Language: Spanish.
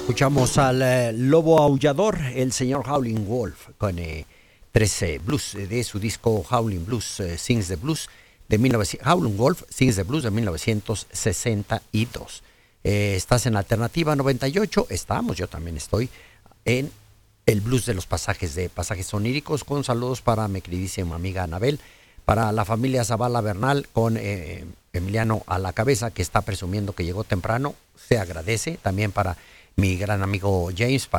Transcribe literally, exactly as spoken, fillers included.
Escuchamos al eh, lobo aullador, el señor Howlin' Wolf, con eh, trece blues eh, de su disco Howlin' Blues eh, Sings the Blues de mil novecientos, Howlin' Wolf Sings the Blues de mil novecientos sesenta y dos. Eh, estás en Alternativa noventa y ocho, estamos, yo también estoy en el blues de los pasajes de pasajes oníricos, con saludos para mi queridísima amiga Anabel, para la familia Zavala Bernal, con eh, Emiliano a la cabeza, que está presumiendo que llegó temprano, se agradece, también para mi gran amigo James,